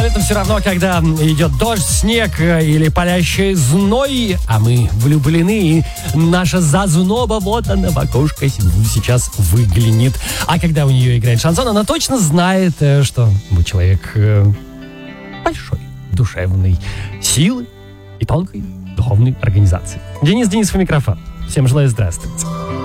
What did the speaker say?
Это все равно, когда идет дождь, снег или палящий зной, а мы влюблены, и наша зазноба, вот она в окошко сейчас выглянет. А когда у нее играет шансон, она точно знает, что вы человек большой, душевной силы и тонкой духовной организации. Денис Денисов, микрофон. Всем желаю здравствуйте.